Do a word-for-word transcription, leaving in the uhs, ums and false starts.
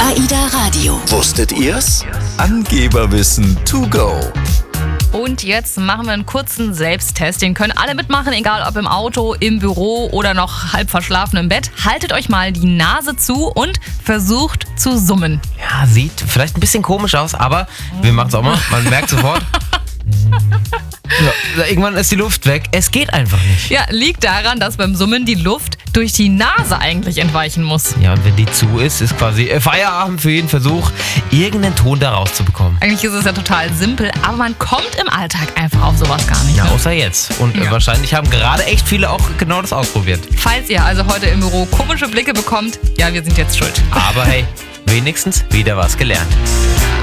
AIDA Radio. Wusstet ihr's? Angeberwissen to go. Und jetzt machen wir einen kurzen Selbsttest. Den können alle mitmachen, egal ob im Auto, im Büro oder noch halb verschlafen im Bett. Haltet euch mal die Nase zu und versucht zu summen. Ja, sieht vielleicht ein bisschen komisch aus, aber wir machen es auch mal. Man merkt sofort. Ja, irgendwann ist die Luft weg. Es geht einfach nicht. Ja, liegt daran, dass beim Summen die Luft durch die Nase eigentlich entweichen muss. Ja, und wenn die zu ist, ist quasi Feierabend für jeden Versuch, irgendeinen Ton da rauszubekommen. Eigentlich ist es ja total simpel, aber man kommt im Alltag einfach auf sowas gar nicht. Ja, Ne? außer jetzt. Und Ja. äh, wahrscheinlich haben gerade echt viele auch genau das ausprobiert. Falls ihr also heute im Büro komische Blicke bekommt, ja, wir sind jetzt schuld. Aber hey, wenigstens wieder was gelernt.